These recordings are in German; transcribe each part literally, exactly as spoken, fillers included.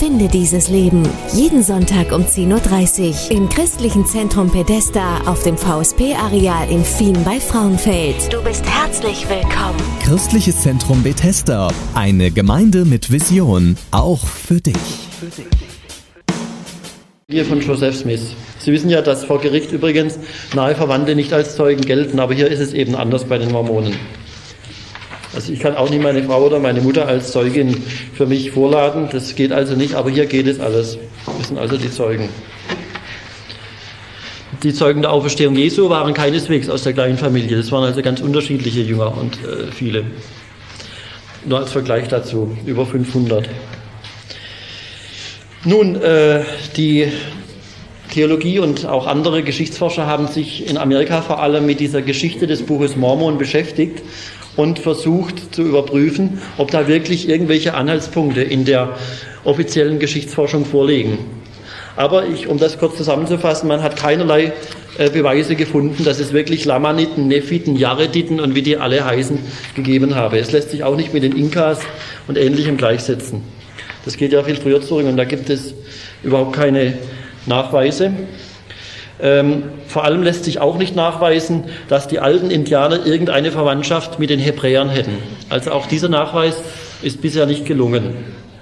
Finde dieses Leben. Jeden Sonntag um zehn Uhr dreißig im Christlichen Zentrum Bethesda auf dem V S P-Areal in Fien bei Frauenfeld. Du bist herzlich willkommen. Christliches Zentrum Bethesda. Eine Gemeinde mit Vision. Auch für dich. Hier von Joseph Smith. Sie wissen ja, dass vor Gericht übrigens nahe Verwandte nicht als Zeugen gelten, aber hier ist es eben anders bei den Mormonen. Also ich kann auch nicht meine Frau oder meine Mutter als Zeugin für mich vorladen, das geht also nicht, aber hier geht es alles. Das sind also die Zeugen. Die Zeugen der Auferstehung Jesu waren keineswegs aus der gleichen Familie, das waren also ganz unterschiedliche Jünger und äh, viele. Nur als Vergleich dazu, über fünfhundert. Nun, äh, die Theologie und auch andere Geschichtsforscher haben sich in Amerika vor allem mit dieser Geschichte des Buches Mormon beschäftigt und versucht zu überprüfen, ob da wirklich irgendwelche Anhaltspunkte in der offiziellen Geschichtsforschung vorliegen. Aber ich, um das kurz zusammenzufassen, man hat keinerlei äh, Beweise gefunden, dass es wirklich Lamaniten, Nephiten, Jarediten und wie die alle heißen, gegeben habe. Es lässt sich auch nicht mit den Inkas und Ähnlichem gleichsetzen. Das geht ja viel früher zurück und da gibt es überhaupt keine Nachweise. Ähm, vor allem lässt sich auch nicht nachweisen, dass die alten Indianer irgendeine Verwandtschaft mit den Hebräern hätten. Also auch dieser Nachweis ist bisher nicht gelungen.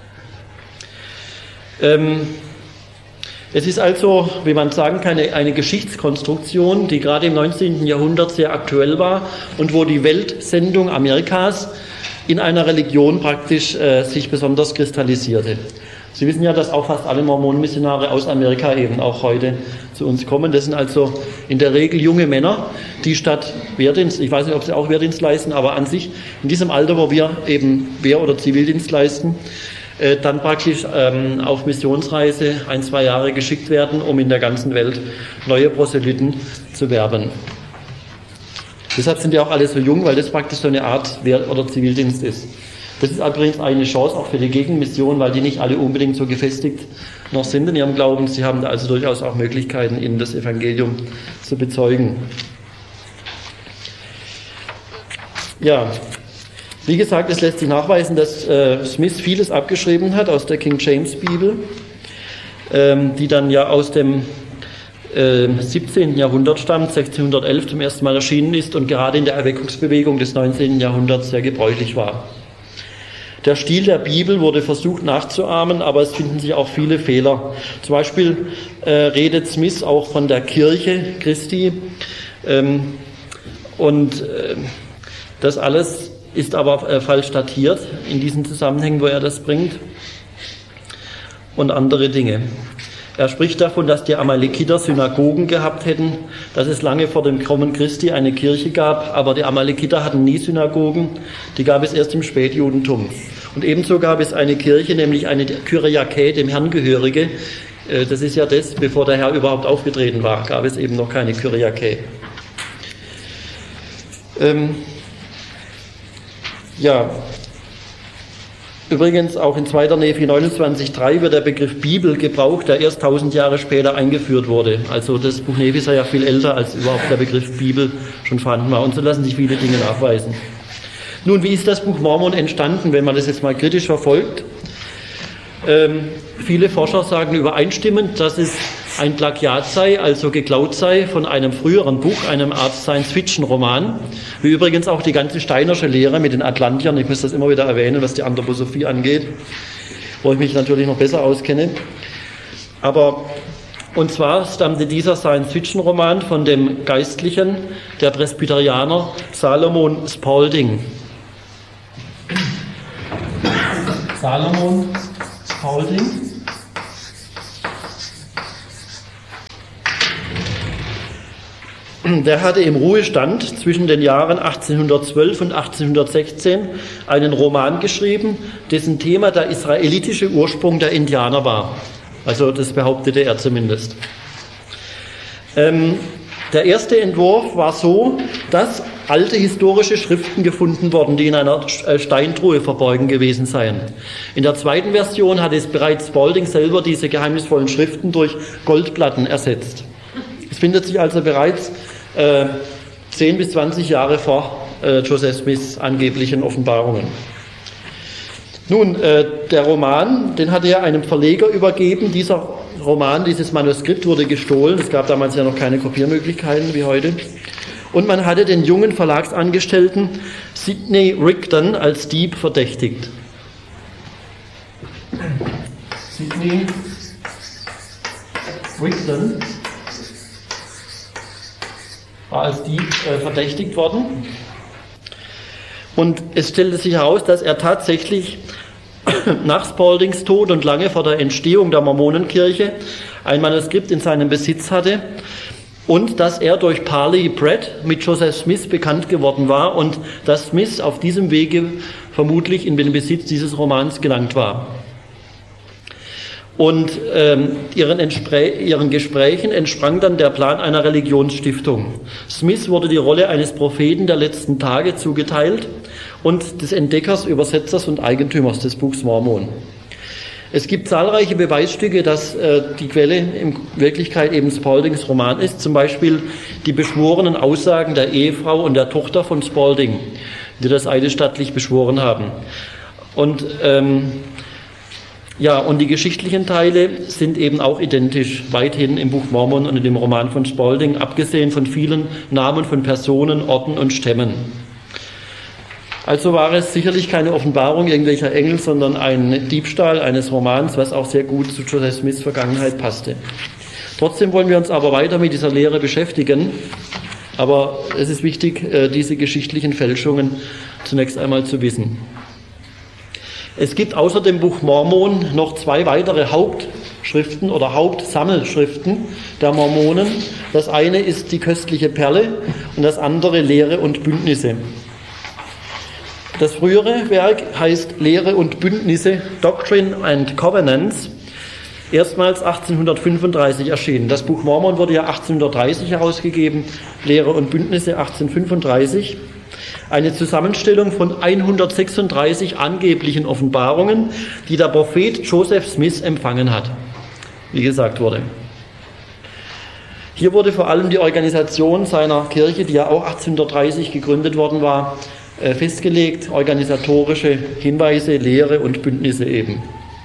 Ähm, es ist also, wie man sagen kann, eine, eine Geschichtskonstruktion, die gerade im neunzehnten Jahrhundert sehr aktuell war und wo die Weltsendung Amerikas in einer Religion praktisch äh, sich besonders kristallisierte. Sie wissen ja, dass auch fast alle Mormonenmissionare aus Amerika eben auch heute zu uns kommen. Das sind also in der Regel junge Männer, die statt Wehrdienst, ich weiß nicht, ob sie auch Wehrdienst leisten, aber an sich in diesem Alter, wo wir eben Wehr- oder Zivildienst leisten, äh, dann praktisch ähm, auf Missionsreise ein, zwei Jahre geschickt werden, um in der ganzen Welt neue Proselyten zu werben. Deshalb sind die auch alle so jung, weil das praktisch so eine Art Wehr- oder Zivildienst ist. Das ist übrigens eine Chance auch für die Gegenmission, weil die nicht alle unbedingt so gefestigt noch sind in ihrem Glauben. Sie haben da also durchaus auch Möglichkeiten, ihnen das Evangelium zu bezeugen. Ja, wie gesagt, es lässt sich nachweisen, dass äh, Smith vieles abgeschrieben hat aus der King James Bibel, ähm, die dann ja aus dem äh, siebzehnten Jahrhundert stammt, sechzehnhundertelf zum ersten Mal erschienen ist und gerade in der Erweckungsbewegung des neunzehnten Jahrhunderts sehr gebräuchlich war. Der Stil der Bibel wurde versucht nachzuahmen, aber es finden sich auch viele Fehler. Zum Beispiel äh, redet Smith auch von der Kirche Christi ähm, und äh, das alles ist aber äh, falsch datiert in diesen Zusammenhängen, wo er das bringt und andere Dinge. Er spricht davon, dass die Amalekiter Synagogen gehabt hätten, dass es lange vor dem Kommen Christi eine Kirche gab, aber die Amalekiter hatten nie Synagogen, die gab es erst im Spätjudentum. Und ebenso gab es eine Kirche, nämlich eine Kyriake, dem Herrn gehörige, das ist ja das, bevor der Herr überhaupt aufgetreten war, gab es eben noch keine Kyriake. Ähm, ja, übrigens auch in zweiter Nephi neunundzwanzig drei wird der Begriff Bibel gebraucht, der erst tausend Jahre später eingeführt wurde. Also das Buch Nephi sei ja viel älter, als überhaupt der Begriff Bibel schon vorhanden war. Und so lassen sich viele Dinge nachweisen. Nun, wie ist das Buch Mormon entstanden, wenn man das jetzt mal kritisch verfolgt? Ähm, viele Forscher sagen übereinstimmend, dass es ein Plagiat sei, also geklaut sei von einem früheren Buch, einem Art Science-Fiction-Roman, wie übrigens auch die ganze Steinersche Lehre mit den Atlantiern, ich muss das immer wieder erwähnen, was die Anthroposophie angeht, wo ich mich natürlich noch besser auskenne. Aber, und zwar stammte dieser Science-Fiction-Roman von dem Geistlichen, der Presbyterianer Salomon Spaulding. Salomon Spaulding. Der hatte im Ruhestand zwischen den Jahren achtzehnhundertzwölf und achtzehnhundertsechzehn einen Roman geschrieben, dessen Thema der israelitische Ursprung der Indianer war. Also das behauptete er zumindest. Ähm, der erste Entwurf war so, dass alte historische Schriften gefunden wurden, die in einer Steintruhe verborgen gewesen seien. In der zweiten Version hatte es bereits Spaulding selber diese geheimnisvollen Schriften durch Goldplatten ersetzt. Es findet sich also bereits äh, zehn bis zwanzig Jahre vor äh, Joseph Smiths angeblichen Offenbarungen. Nun, äh, der Roman, den hatte er einem Verleger übergeben. Dieser Roman, dieses Manuskript wurde gestohlen. Es gab damals ja noch keine Kopiermöglichkeiten wie heute. Und man hatte den jungen Verlagsangestellten Sidney Rigdon als Dieb verdächtigt. Sidney Rigdon war als Dieb äh, verdächtigt worden. Und es stellte sich heraus, dass er tatsächlich nach Spaldings Tod und lange vor der Entstehung der Mormonenkirche ein Manuskript in seinem Besitz hatte und dass er durch Parley Pratt mit Joseph Smith bekannt geworden war und dass Smith auf diesem Wege vermutlich in den Besitz dieses Romans gelangt war. Und ähm, ihren, ihren Gesprächen entsprang dann der Plan einer Religionsstiftung. Smith wurde die Rolle eines Propheten der letzten Tage zugeteilt und des Entdeckers, Übersetzers und Eigentümers des Buchs Mormon. Es gibt zahlreiche Beweisstücke, dass äh, die Quelle in Wirklichkeit eben Spaldings Roman ist, zum Beispiel die beschworenen Aussagen der Ehefrau und der Tochter von Spalding, die das eidesstattlich beschworen haben. Und ähm, Ja, und die geschichtlichen Teile sind eben auch identisch, weithin im Buch Mormon und in dem Roman von Spalding, abgesehen von vielen Namen von Personen, Orten und Stämmen. Also war es sicherlich keine Offenbarung irgendwelcher Engel, sondern ein Diebstahl eines Romans, was auch sehr gut zu Joseph Smiths Vergangenheit passte. Trotzdem wollen wir uns aber weiter mit dieser Lehre beschäftigen, aber es ist wichtig, diese geschichtlichen Fälschungen zunächst einmal zu wissen. Es gibt außer dem Buch Mormon noch zwei weitere Hauptschriften oder Hauptsammelschriften der Mormonen. Das eine ist die köstliche Perle und das andere Lehre und Bündnisse. Das frühere Werk heißt Lehre und Bündnisse, Doctrine and Covenants, erstmals achtzehnhundertfünfunddreißig erschienen. Das Buch Mormon wurde ja achtzehnhundertdreißig herausgegeben, Lehre und Bündnisse achtzehnhundertfünfunddreißig. Eine Zusammenstellung von hundertsechsunddreißig angeblichen Offenbarungen, die der Prophet Joseph Smith empfangen hat, wie gesagt wurde. Hier wurde vor allem die Organisation seiner Kirche, die ja auch achtzehnhundertdreißig gegründet worden war, festgelegt, organisatorische Hinweise, Lehre und Bündnisse eben.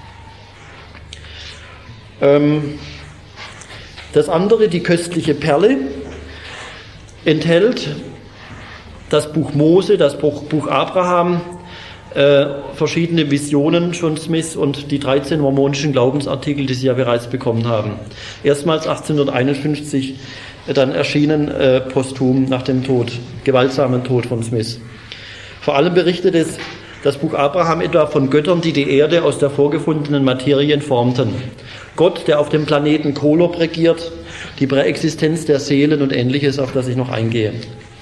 Das andere, die köstliche Perle, enthält das Buch Mose, das Buch Abraham, äh, verschiedene Visionen von Smith und die dreizehn mormonischen Glaubensartikel, die sie ja bereits bekommen haben. Erstmals achtzehnhunderteinundfünfzig dann erschienen äh, posthum nach dem Tod, gewaltsamen Tod von Smith. Vor allem berichtet es das Buch Abraham etwa von Göttern, die die Erde aus der vorgefundenen Materien formten. Gott, der auf dem Planeten Kolob regiert, die Präexistenz der Seelen und Ähnliches, auf das ich noch eingehe.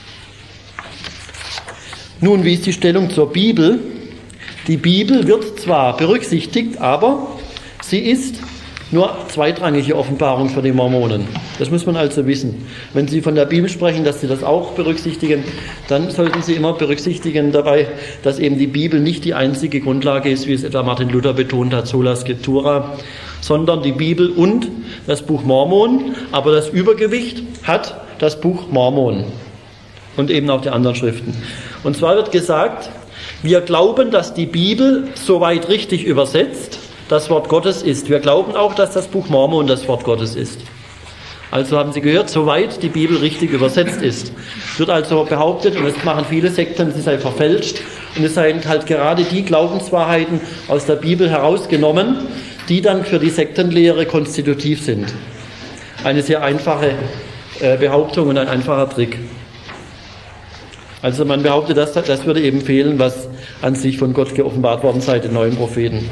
Nun, wie ist die Stellung zur Bibel? Die Bibel wird zwar berücksichtigt, aber sie ist nur zweitrangige Offenbarung für die Mormonen. Das muss man also wissen. Wenn Sie von der Bibel sprechen, dass Sie das auch berücksichtigen, dann sollten Sie immer berücksichtigen dabei, dass eben die Bibel nicht die einzige Grundlage ist, wie es etwa Martin Luther betont hat, sola scriptura, sondern die Bibel und das Buch Mormon, aber das Übergewicht hat das Buch Mormon und eben auch die anderen Schriften. Und zwar wird gesagt, wir glauben, dass die Bibel soweit richtig übersetzt das Wort Gottes ist. Wir glauben auch, dass das Buch Mormon das Wort Gottes ist. Also haben Sie gehört, soweit die Bibel richtig übersetzt ist. Es wird also behauptet, und das machen viele Sekten, sie sei verfälscht, und es seien halt gerade die Glaubenswahrheiten aus der Bibel herausgenommen, die dann für die Sektenlehre konstitutiv sind. Eine sehr einfache äh, Behauptung und ein einfacher Trick. Also man behauptet, dass das würde eben fehlen, was an sich von Gott geoffenbart worden sei, den neuen Propheten.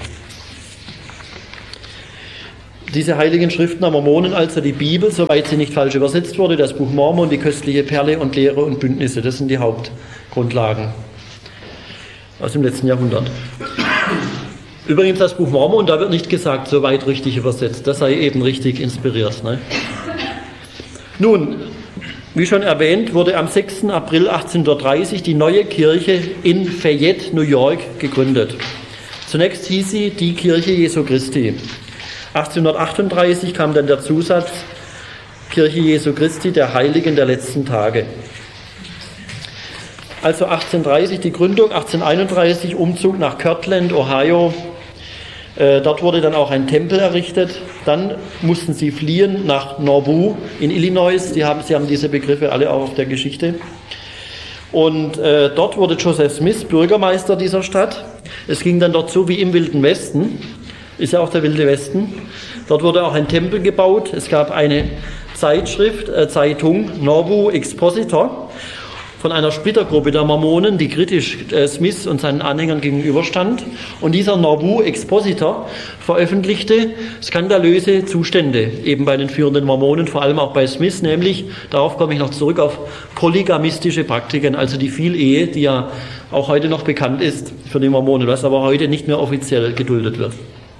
Diese heiligen Schriften der Mormonen, also die Bibel, soweit sie nicht falsch übersetzt wurde, das Buch Mormon, die köstliche Perle und Lehre und Bündnisse, das sind die Hauptgrundlagen aus dem letzten Jahrhundert. Übrigens das Buch Mormon, da wird nicht gesagt, soweit richtig übersetzt, das sei eben richtig inspiriert. Ne? Nun, wie schon erwähnt, wurde am sechsten April achtzehnhundertdreißig die neue Kirche in Fayette, New York, gegründet. Zunächst hieß sie die Kirche Jesu Christi. achtzehnhundertachtunddreißig kam dann der Zusatz Kirche Jesu Christi, der Heiligen der letzten Tage. Also achtzehnhundertdreißig die Gründung, achtzehnhunderteinunddreißig Umzug nach Kirtland, Ohio, Äh, dort wurde dann auch ein Tempel errichtet. Dann mussten sie fliehen nach Nauvoo in Illinois. Sie haben, sie haben diese Begriffe alle auch auf der Geschichte. Und äh, dort wurde Joseph Smith Bürgermeister dieser Stadt. Es ging dann dort so wie im Wilden Westen. Ist ja auch der Wilde Westen. Dort wurde auch ein Tempel gebaut. Es gab eine Zeitschrift, äh, Zeitung, Nauvoo Expositor, von einer Splittergruppe der Mormonen, die kritisch äh, Smith und seinen Anhängern gegenüberstand. Und dieser Nauvoo Expositor veröffentlichte skandalöse Zustände, eben bei den führenden Mormonen, vor allem auch bei Smith, nämlich, darauf komme ich noch zurück, auf polygamistische Praktiken, also die Vielehe, die ja auch heute noch bekannt ist für die Mormonen, was aber heute nicht mehr offiziell geduldet wird.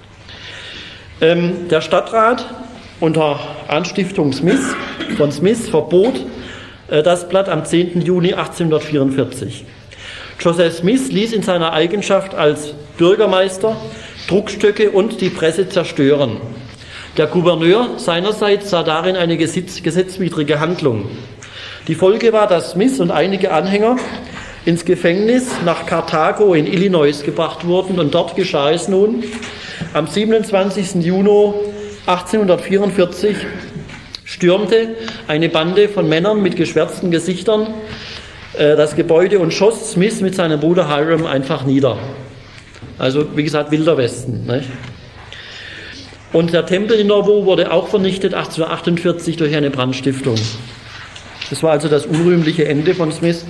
Ähm, der Stadtrat unter Anstiftung Smith, von Smith verbot das Blatt am zehnten Juni achtzehnhundertvierundvierzig. Joseph Smith ließ in seiner Eigenschaft als Bürgermeister Druckstöcke und die Presse zerstören. Der Gouverneur seinerseits sah darin eine gesetz- gesetzwidrige Handlung. Die Folge war, dass Smith und einige Anhänger ins Gefängnis nach Karthago in Illinois gebracht wurden, und dort geschah es nun. Am siebenundzwanzigsten Juni achtzehnhundertvierundvierzig stürmte eine Bande von Männern mit geschwärzten Gesichtern äh, das Gebäude und schoss Smith mit seinem Bruder Hiram einfach nieder. Also wie gesagt, Wilder Westen. Nicht? Und der Tempel in Nauvoo wurde auch vernichtet achtzehnhundertachtundvierzig durch eine Brandstiftung. Das war also das unrühmliche Ende von Smith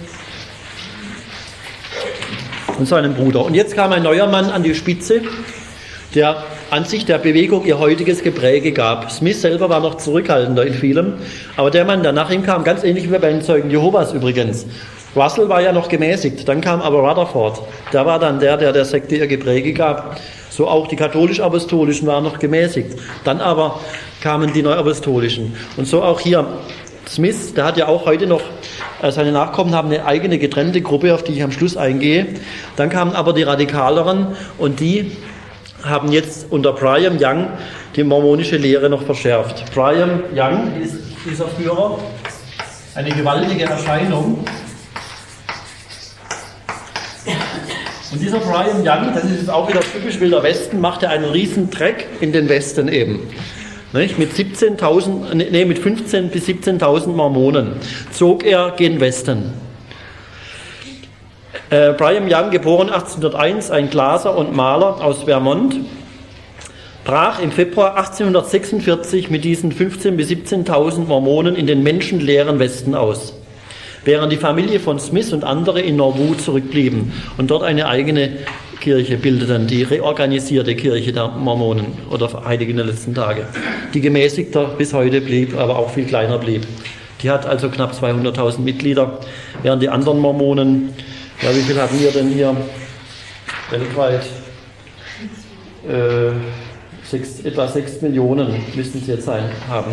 und seinem Bruder. Und jetzt kam ein neuer Mann an die Spitze, der an sich der Bewegung ihr heutiges Gepräge gab. Smith selber war noch zurückhaltender in vielem, aber der Mann, der nach ihm kam, ganz ähnlich wie bei den Zeugen Jehovas übrigens. Russell war ja noch gemäßigt, dann kam aber Rutherford. Der war dann der, der der Sekte ihr Gepräge gab. So auch die katholisch-apostolischen waren noch gemäßigt. Dann aber kamen die neuapostolischen. Und so auch hier Smith, der hat ja auch heute noch, seine Nachkommen haben eine eigene getrennte Gruppe, auf die ich am Schluss eingehe. Dann kamen aber die Radikaleren, und die haben jetzt unter Brigham Young die mormonische Lehre noch verschärft. Brigham Young ist dieser Führer, eine gewaltige Erscheinung. Und dieser Brigham Young, das ist jetzt auch wieder typisch Wilder Westen, machte einen riesen Dreck in den Westen eben. Nicht? Mit siebzehntausend, nee, mit fünfzehntausend bis siebzehntausend Mormonen zog er gen Westen. Äh, Brigham Young, geboren achtzehnhunderteins, ein Glaser und Maler aus Vermont, brach im Februar achtzehnhundertsechsundvierzig mit diesen fünfzehntausend bis siebzehntausend Mormonen in den menschenleeren Westen aus, während die Familie von Smith und andere in Nauvoo zurückblieben und dort eine eigene Kirche bildeten, die reorganisierte Kirche der Mormonen oder Heiligen der letzten Tage, die gemäßigter bis heute blieb, aber auch viel kleiner blieb. Die hat also knapp zweihunderttausend Mitglieder, während die anderen Mormonen, ja, wie viel hatten wir denn hier weltweit? Äh, sechs, etwa sechs Millionen müssten es jetzt sein, haben.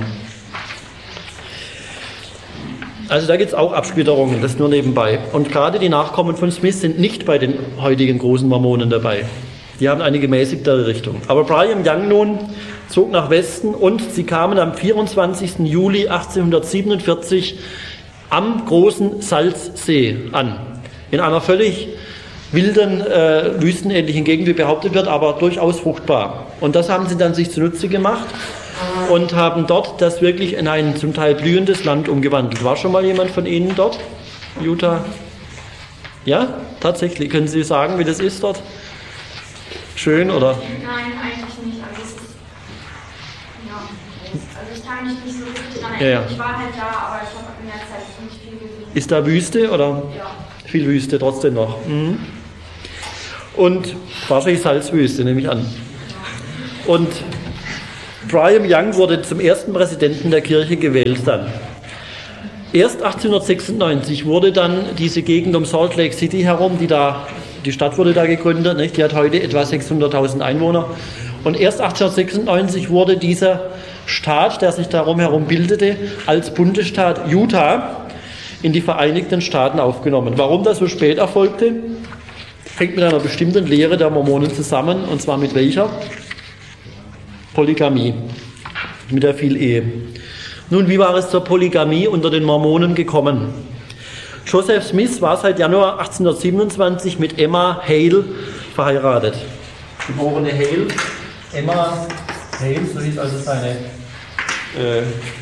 Also da gibt es auch Absplitterungen, das nur nebenbei. Und gerade die Nachkommen von Smith sind nicht bei den heutigen großen Mormonen dabei. Die haben eine gemäßigtere Richtung. Aber Brigham Young nun zog nach Westen, und sie kamen am vierundzwanzigsten Juli achtzehnhundertsiebenundvierzig am großen Salzsee an. In einer völlig wilden, äh, wüstenähnlichen Gegend, wie behauptet wird, aber durchaus fruchtbar. Und das haben sie dann sich zunutze gemacht und haben dort das wirklich in ein zum Teil blühendes Land umgewandelt. War schon mal jemand von Ihnen dort? Utah? Ja, tatsächlich. Können Sie sagen, wie das ist dort? Schön, oder? Nein, eigentlich nicht. Also, es ist, ja. Also ich kann mich nicht so richtig daran Ja, ja. Ich war halt da, aber ich habe in der Zeit nicht viel gesehen. Ist da Wüste, oder? Ja. Viel Wüste trotzdem noch. Mhm. Und wahrscheinlich Salzwüste, nehme ich an. Und Brigham Young wurde zum ersten Präsidenten der Kirche gewählt dann. Erst achtzehnhundertsechsundneunzig wurde dann diese Gegend um Salt Lake City herum, die da, die Stadt wurde da gegründet, nicht? Die hat heute etwa sechshunderttausend Einwohner. Und erst achtzehnhundertsechsundneunzig wurde dieser Staat, der sich darum herum bildete, als Bundesstaat Utah in die Vereinigten Staaten aufgenommen. Warum das so spät erfolgte, hängt mit einer bestimmten Lehre der Mormonen zusammen, und zwar mit welcher? Polygamie, mit der Vielehe. Nun, wie war es zur Polygamie unter den Mormonen gekommen? Joseph Smith war seit Januar achtzehnhundertsiebenundzwanzig mit Emma Hale verheiratet. Geborene Hale Emma Hale, so hieß also seine, äh, äh,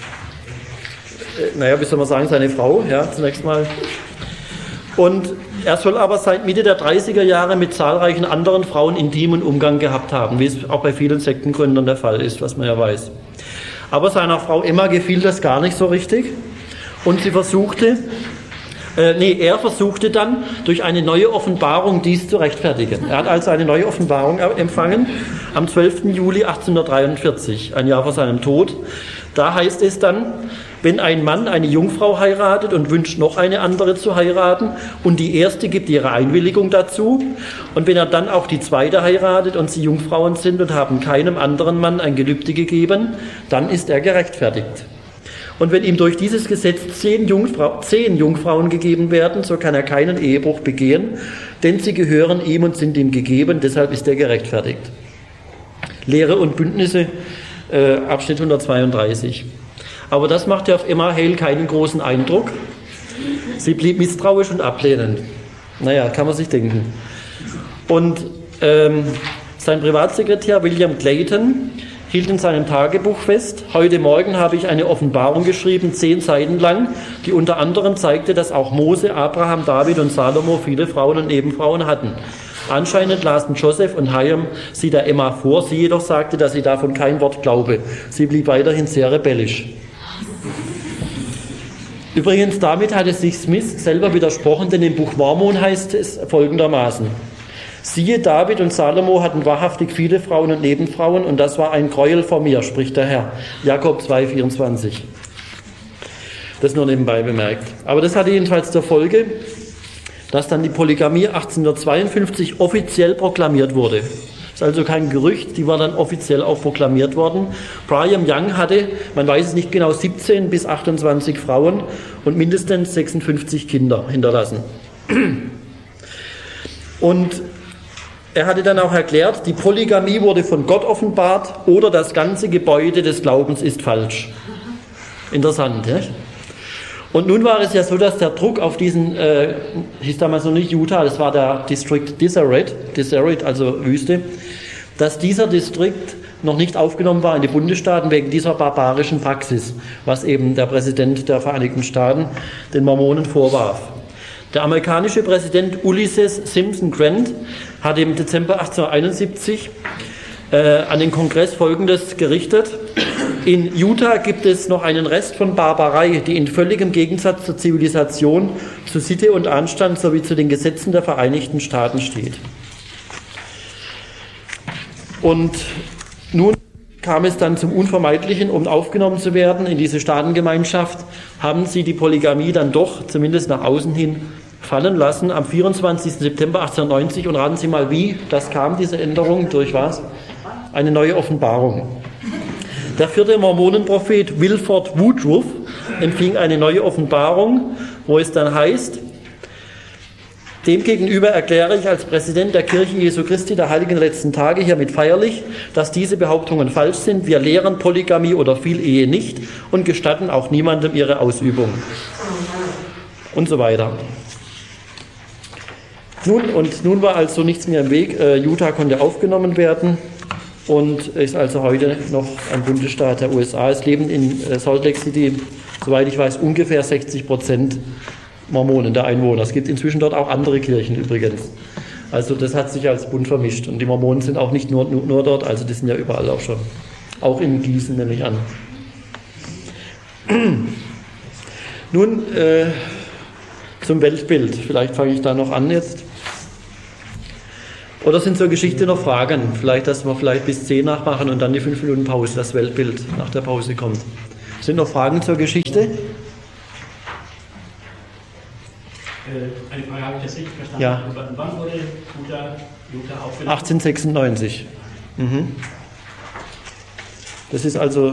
naja, wie soll man sagen, seine Frau, ja, zunächst mal. Und er soll aber seit Mitte der dreißiger Jahre mit zahlreichen anderen Frauen intimen Umgang gehabt haben, wie es auch bei vielen Sektengründern der Fall ist, was man ja weiß. Aber seiner Frau Emma gefiel das gar nicht so richtig und sie versuchte, äh, nee, er versuchte dann durch eine neue Offenbarung dies zu rechtfertigen. Er hat also eine neue Offenbarung empfangen am zwölften Juli achtzehnhundertdreiundvierzig, ein Jahr vor seinem Tod. Da heißt es dann, wenn ein Mann eine Jungfrau heiratet und wünscht, noch eine andere zu heiraten und die erste gibt ihre Einwilligung dazu und wenn er dann auch die zweite heiratet und sie Jungfrauen sind und haben keinem anderen Mann ein Gelübde gegeben, dann ist er gerechtfertigt. Und wenn ihm durch dieses Gesetz zehn, Jungfrau, zehn Jungfrauen gegeben werden, so kann er keinen Ehebruch begehen, denn sie gehören ihm und sind ihm gegeben, deshalb ist er gerechtfertigt. Lehre und Bündnisse, äh, Abschnitt hundertzweiunddreißig. Aber das machte auf Emma Hale keinen großen Eindruck. Sie blieb misstrauisch und ablehnend. Naja, kann man sich denken. Und ähm, sein Privatsekretär William Clayton hielt in seinem Tagebuch fest, heute Morgen habe ich eine Offenbarung geschrieben, zehn Seiten lang, die unter anderem zeigte, dass auch Mose, Abraham, David und Salomo viele Frauen und Nebenfrauen hatten. Anscheinend lasen Joseph und Hiram sie der Emma vor, sie jedoch sagte, dass sie davon kein Wort glaube. Sie blieb weiterhin sehr rebellisch. Übrigens, damit hatte sich Smith selber widersprochen, denn im Buch Mormon heißt es folgendermaßen: Siehe, David und Salomo hatten wahrhaftig viele Frauen und Nebenfrauen, und das war ein Gräuel vor mir, spricht der Herr. Jakob zwei, vierundzwanzig. Das nur nebenbei bemerkt. Aber das hatte jedenfalls zur Folge, dass dann die Polygamie achtzehnhundertzweiundfünfzig offiziell proklamiert wurde. Das ist also kein Gerücht, die war dann offiziell auch proklamiert worden. Brigham Young hatte, man weiß es nicht genau, siebzehn bis achtundzwanzig Frauen und mindestens sechsundfünfzig Kinder hinterlassen. Und er hatte dann auch erklärt, die Polygamie wurde von Gott offenbart oder das ganze Gebäude des Glaubens ist falsch. Interessant, ja? Und nun war es ja so, dass der Druck auf diesen, äh, hieß damals noch nicht Utah, das war der District Deseret, Deseret, also Wüste, dass dieser Distrikt noch nicht aufgenommen war in die Bundesstaaten wegen dieser barbarischen Praxis, was eben der Präsident der Vereinigten Staaten den Mormonen vorwarf. Der amerikanische Präsident Ulysses Simpson Grant hat im Dezember achtzehnhunderteinundsiebzig äh, an den Kongress Folgendes gerichtet: In Utah gibt es noch einen Rest von Barbarei, die in völligem Gegensatz zur Zivilisation, zu Sitte und Anstand sowie zu den Gesetzen der Vereinigten Staaten steht. Und nun kam es dann zum Unvermeidlichen, um aufgenommen zu werden in diese Staatengemeinschaft, haben sie die Polygamie dann doch, zumindest nach außen hin, fallen lassen am vierundzwanzigsten September achtzehnhundertneunzig. Und raten Sie mal, wie das kam, diese Änderung, durch was? Eine neue Offenbarung. Der vierte Mormonenprophet Wilford Woodruff empfing eine neue Offenbarung, wo es dann heißt: Demgegenüber erkläre ich als Präsident der Kirche Jesu Christi der Heiligen letzten Tage hiermit feierlich, dass diese Behauptungen falsch sind. Wir lehren Polygamie oder Vielehe nicht und gestatten auch niemandem ihre Ausübung. Und so weiter. Nun, und nun war also nichts mehr im Weg. Äh, Utah konnte aufgenommen werden und ist also heute noch ein Bundesstaat der U S A. Es leben in äh, Salt Lake City, soweit ich weiß, ungefähr sechzig Prozent Mormonen, der Einwohner. Es gibt inzwischen dort auch andere Kirchen übrigens. Also das hat sich als bunt vermischt. Und die Mormonen sind auch nicht nur, nur, nur dort, also die sind ja überall auch schon. Auch in Gießen nehme ich an. Nun äh, zum Weltbild. Vielleicht fange ich da noch an jetzt. Oder sind zur Geschichte noch Fragen? Vielleicht, dass wir vielleicht bis zehn nachmachen und dann die fünf Minuten Pause, das Weltbild nach der Pause kommt. Sind noch Fragen zur Geschichte? Eine Frage, habe ich das richtig verstanden? Ja. Wann wurde Utah, Utah aufgenommen? achtzehnhundertsechsundneunzig. Mhm. Das ist also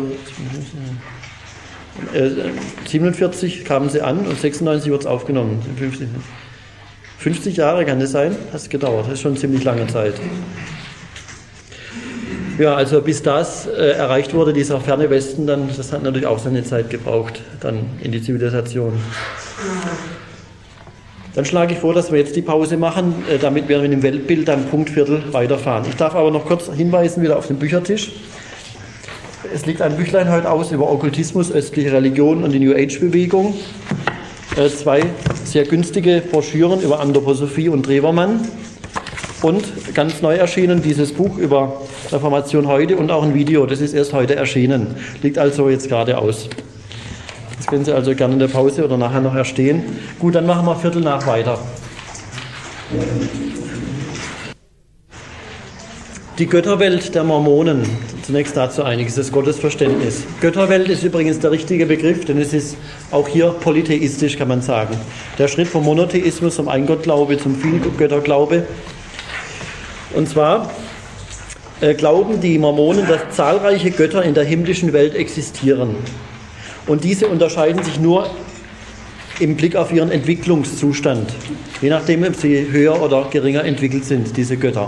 äh, siebenundvierzig kamen sie an und sechsundneunzig wurde es aufgenommen. fünfzig, fünfzig Jahre kann das sein? Hat es gedauert. Das ist schon eine ziemlich lange Zeit. Ja, also bis das äh, erreicht wurde, dieser ferne Westen, dann, das hat natürlich auch seine Zeit gebraucht, dann in die Zivilisation. Dann schlage ich vor, dass wir jetzt die Pause machen, damit wir mit dem Weltbild dann Punkt Viertel weiterfahren. Ich darf aber noch kurz hinweisen, wieder auf den Büchertisch. Es liegt ein Büchlein heute aus über Okkultismus, östliche Religion und die New Age-Bewegung. Äh, zwei sehr günstige Broschüren über Anthroposophie und Drewermann. Und ganz neu erschienen dieses Buch über Reformation heute und auch ein Video, das ist erst heute erschienen. Liegt also jetzt gerade aus. Das können Sie also gerne in der Pause oder nachher noch erstehen. Gut, dann machen wir Viertel nach weiter. Die Götterwelt der Mormonen. Zunächst dazu einiges, das Gottesverständnis. Götterwelt ist übrigens der richtige Begriff, denn es ist auch hier polytheistisch, kann man sagen. Der Schritt vom Monotheismus, vom Eingottglaube zum Vielgötterglaube. Und zwar äh, glauben die Mormonen, dass zahlreiche Götter in der himmlischen Welt existieren. Und diese unterscheiden sich nur im Blick auf ihren Entwicklungszustand, je nachdem, ob sie höher oder geringer entwickelt sind, diese Götter.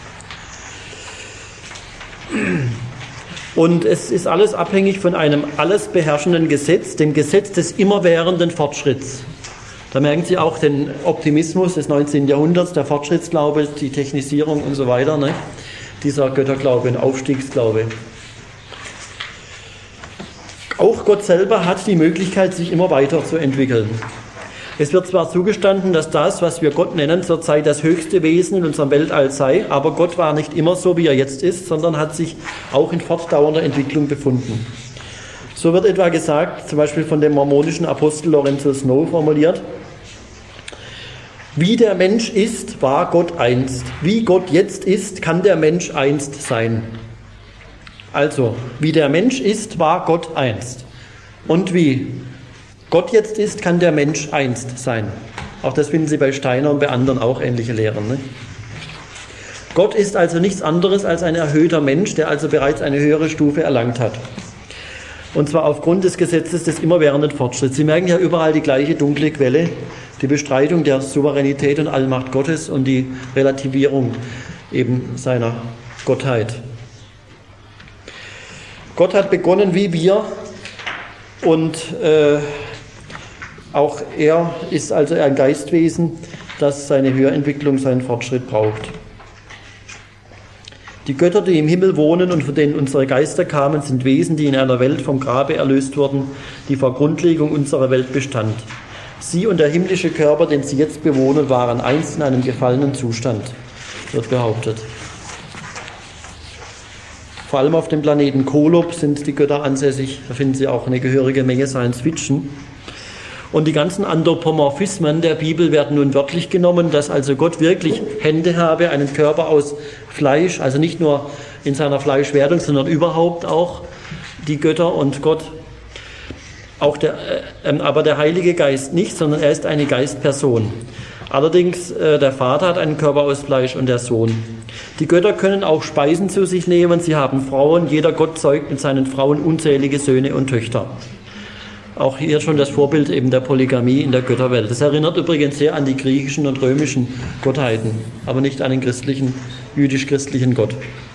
Und es ist alles abhängig von einem alles beherrschenden Gesetz, dem Gesetz des immerwährenden Fortschritts. Da merken Sie auch den Optimismus des neunzehnten Jahrhunderts, der Fortschrittsglaube, die Technisierung und so weiter, ne? Dieser Götterglaube und Aufstiegsglaube. Auch Gott selber hat die Möglichkeit, sich immer weiter zu entwickeln. Es wird zwar zugestanden, dass das, was wir Gott nennen, zurzeit das höchste Wesen in unserem Weltall sei, aber Gott war nicht immer so, wie er jetzt ist, sondern hat sich auch in fortdauernder Entwicklung befunden. So wird etwa gesagt, zum Beispiel von dem mormonischen Apostel Lorenzo Snow formuliert: Wie der Mensch ist, war Gott einst. Wie Gott jetzt ist, kann der Mensch einst sein. Also, wie der Mensch ist, war Gott einst. Und wie Gott jetzt ist, kann der Mensch einst sein. Auch das finden Sie bei Steiner und bei anderen auch ähnliche Lehren. Ne? Gott ist also nichts anderes als ein erhöhter Mensch, der also bereits eine höhere Stufe erlangt hat. Und zwar aufgrund des Gesetzes des immerwährenden Fortschritts. Sie merken ja überall die gleiche dunkle Quelle, die Bestreitung der Souveränität und Allmacht Gottes und die Relativierung eben seiner Gottheit. Gott hat begonnen wie wir und äh, auch er ist also ein Geistwesen, das seine Höherentwicklung, seinen Fortschritt braucht. Die Götter, die im Himmel wohnen und von denen unsere Geister kamen, sind Wesen, die in einer Welt vom Grabe erlöst wurden, die vor Grundlegung unserer Welt bestand. Sie und der himmlische Körper, den sie jetzt bewohnen, waren einst in einem gefallenen Zustand, wird behauptet. Vor allem auf dem Planeten Kolob sind die Götter ansässig, da finden Sie auch eine gehörige Menge Science Fiction. Und die ganzen Anthropomorphismen der Bibel werden nun wörtlich genommen, dass also Gott wirklich Hände habe, einen Körper aus Fleisch, also nicht nur in seiner Fleischwerdung, sondern überhaupt auch die Götter und Gott. Auch der, äh, aber der Heilige Geist nicht, sondern er ist eine Geistperson. Allerdings, äh, der Vater hat einen Körper aus Fleisch und der Sohn. Die Götter können auch Speisen zu sich nehmen, sie haben Frauen, jeder Gott zeugt mit seinen Frauen unzählige Söhne und Töchter. Auch hier schon das Vorbild eben der Polygamie in der Götterwelt. Das erinnert übrigens sehr an die griechischen und römischen Gottheiten, aber nicht an den christlichen, jüdisch-christlichen Gott.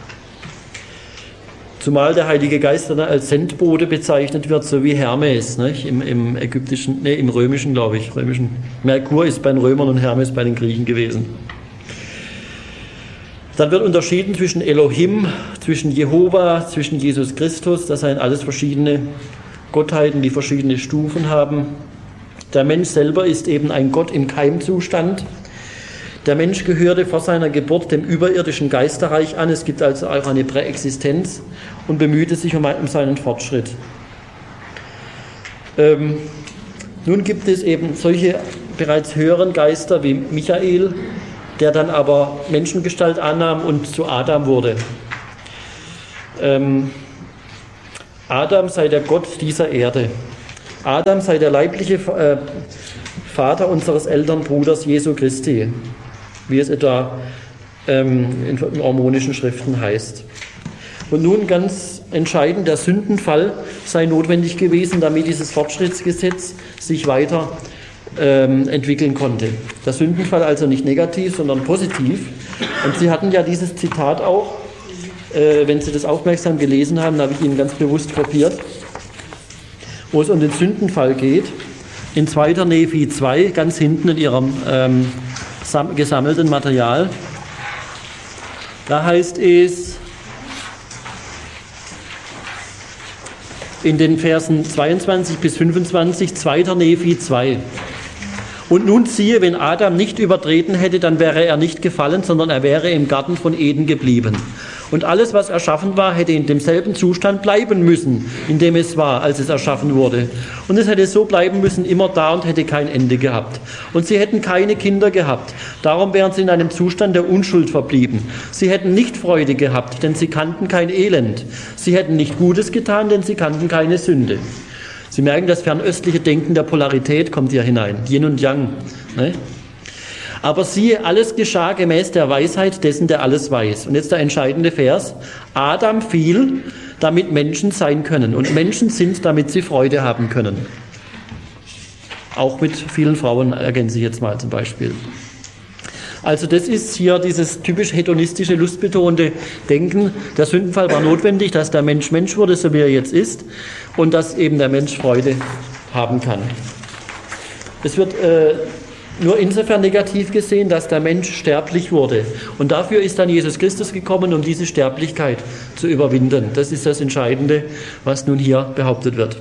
Zumal der Heilige Geist dann als Sendbote bezeichnet wird, so wie Hermes, nicht? Im, im ägyptischen, nee, im römischen, glaube ich. Römischen. Merkur ist bei den Römern und Hermes bei den Griechen gewesen. Dann wird unterschieden zwischen Elohim, zwischen Jehova, zwischen Jesus Christus. Das seien alles verschiedene Gottheiten, die verschiedene Stufen haben. Der Mensch selber ist eben ein Gott im Keimzustand. Der Mensch gehörte vor seiner Geburt dem überirdischen Geisterreich an. Es gibt also auch eine Präexistenz und bemühte sich um, um seinen Fortschritt. Ähm, nun gibt es eben solche bereits höheren Geister wie Michael, der dann aber Menschengestalt annahm und zu Adam wurde. Ähm, Adam sei der Gott dieser Erde. Adam sei der leibliche äh, Vater unseres Elternbruders Jesu Christi, wie es etwa ähm, in, in mormonischen Schriften heißt. Und nun ganz entscheidend, der Sündenfall sei notwendig gewesen, damit dieses Fortschrittsgesetz sich weiter ähm, entwickeln konnte. Der Sündenfall also nicht negativ, sondern positiv. Und Sie hatten ja dieses Zitat auch, äh, wenn Sie das aufmerksam gelesen haben, habe ich Ihnen ganz bewusst kopiert, wo es um den Sündenfall geht. in zweiter Nephi zwei, ganz hinten in ihrem ähm, gesammelten Material. Da heißt es in den Versen zweiundzwanzig bis fünfundzwanzig, zweiter Nephi zwei. Und nun siehe, wenn Adam nicht übertreten hätte, dann wäre er nicht gefallen, sondern er wäre im Garten von Eden geblieben. Und alles, was erschaffen war, hätte in demselben Zustand bleiben müssen, in dem es war, als es erschaffen wurde. Und es hätte so bleiben müssen, immer da, und hätte kein Ende gehabt. Und sie hätten keine Kinder gehabt. Darum wären sie in einem Zustand der Unschuld verblieben. Sie hätten nicht Freude gehabt, denn sie kannten kein Elend. Sie hätten nicht Gutes getan, denn sie kannten keine Sünde. Sie merken, das fernöstliche Denken der Polarität kommt hier hinein, Yin und Yang. Ne? Aber siehe, alles geschah gemäß der Weisheit dessen, der alles weiß. Und jetzt der entscheidende Vers. Adam fiel, damit Menschen sein können. Und Menschen sind, damit sie Freude haben können. Auch mit vielen Frauen, ergänze ich jetzt mal zum Beispiel. Also das ist hier dieses typisch hedonistische, lustbetonte Denken. Der Sündenfall war notwendig, dass der Mensch Mensch wurde, so wie er jetzt ist, und dass eben der Mensch Freude haben kann. Es wird äh, nur insofern negativ gesehen, dass der Mensch sterblich wurde. Und dafür ist dann Jesus Christus gekommen, um diese Sterblichkeit zu überwinden. Das ist das Entscheidende, was nun hier behauptet wird.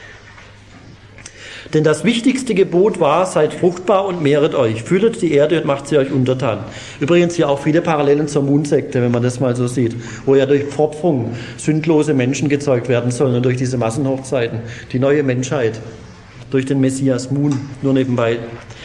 Denn das wichtigste Gebot war, seid fruchtbar und mehret euch, füllet die Erde und macht sie euch untertan. Übrigens hier auch viele Parallelen zur Moon-Sekte, wenn man das mal so sieht, wo ja durch Pfropfung sündlose Menschen gezeugt werden sollen und durch diese Massenhochzeiten, die neue Menschheit, durch den Messias Moon, nur nebenbei.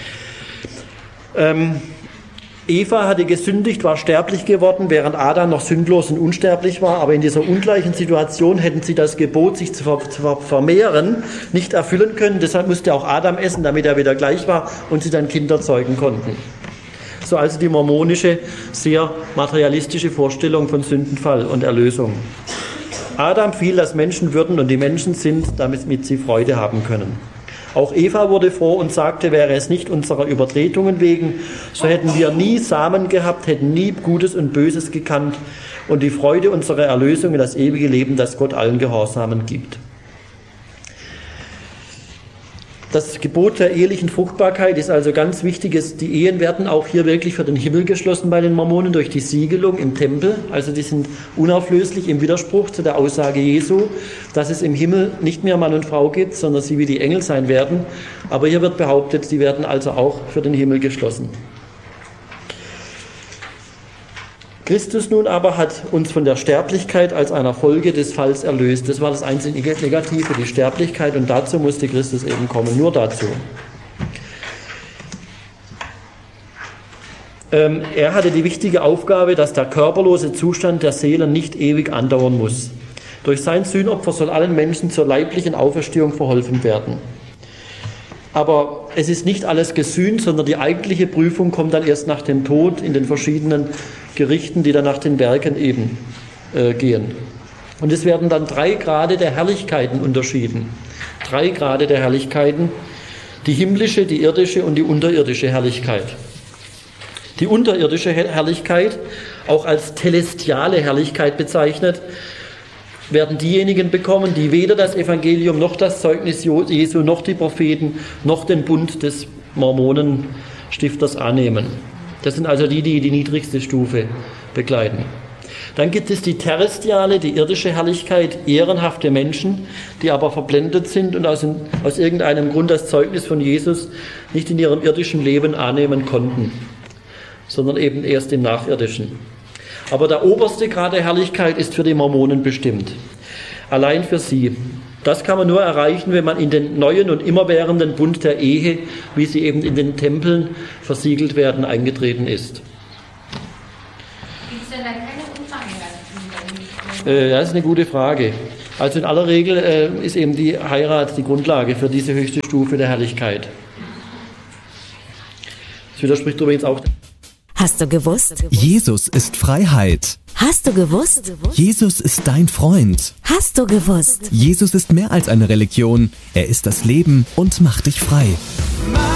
Ähm, Eva hatte gesündigt, war sterblich geworden, während Adam noch sündlos und unsterblich war. Aber in dieser ungleichen Situation hätten sie das Gebot, sich zu vermehren, nicht erfüllen können. Deshalb musste auch Adam essen, damit er wieder gleich war und sie dann Kinder zeugen konnten. So also die mormonische, sehr materialistische Vorstellung von Sündenfall und Erlösung. Adam fiel, dass Menschen würden und die Menschen sind, damit sie Freude haben können. Auch Eva wurde froh und sagte, wäre es nicht unserer Übertretungen wegen, so hätten wir nie Samen gehabt, hätten nie Gutes und Böses gekannt und die Freude unserer Erlösung in das ewige Leben, das Gott allen Gehorsamen gibt. Das Gebot der ehelichen Fruchtbarkeit ist also ganz wichtig. Die Ehen werden auch hier wirklich für den Himmel geschlossen bei den Mormonen durch die Siegelung im Tempel. Also die sind unauflöslich im Widerspruch zu der Aussage Jesu, dass es im Himmel nicht mehr Mann und Frau gibt, sondern sie wie die Engel sein werden. Aber hier wird behauptet, sie werden also auch für den Himmel geschlossen. Christus nun aber hat uns von der Sterblichkeit als einer Folge des Falls erlöst. Das war das einzige Negative, die Sterblichkeit, und dazu musste Christus eben kommen, nur dazu. Ähm, er hatte die wichtige Aufgabe, dass der körperlose Zustand der Seelen nicht ewig andauern muss. Durch sein Sühnopfer soll allen Menschen zur leiblichen Auferstehung verholfen werden. Aber es ist nicht alles gesühnt, sondern die eigentliche Prüfung kommt dann erst nach dem Tod in den verschiedenen Gerichten, die dann nach den Werken eben äh, gehen. Und es werden dann drei Grade der Herrlichkeiten unterschieden. Drei Grade der Herrlichkeiten, die himmlische, die irdische und die unterirdische Herrlichkeit. Die unterirdische Herrlichkeit, auch als telestiale Herrlichkeit bezeichnet, werden diejenigen bekommen, die weder das Evangelium noch das Zeugnis Jesu noch die Propheten noch den Bund des Mormonenstifters annehmen. Das sind also die, die die niedrigste Stufe begleiten. Dann gibt es die terrestriale, die irdische Herrlichkeit, ehrenhafte Menschen, die aber verblendet sind und aus, aus irgendeinem Grund das Zeugnis von Jesus nicht in ihrem irdischen Leben annehmen konnten, sondern eben erst im Nachirdischen. Aber der oberste Grad der Herrlichkeit ist für die Mormonen bestimmt. Allein für sie. Das kann man nur erreichen, wenn man in den neuen und immerwährenden Bund der Ehe, wie sie eben in den Tempeln versiegelt werden, eingetreten ist. Gibt es denn da keine Unverheiratet? Äh, das ist eine gute Frage. Also in aller Regel äh, ist eben die Heirat die Grundlage für diese höchste Stufe der Herrlichkeit. Das widerspricht übrigens auch. Hast du gewusst? Jesus ist Freiheit. Hast du gewusst? Jesus ist dein Freund. Hast du gewusst? Jesus ist mehr als eine Religion. Er ist das Leben und macht dich frei.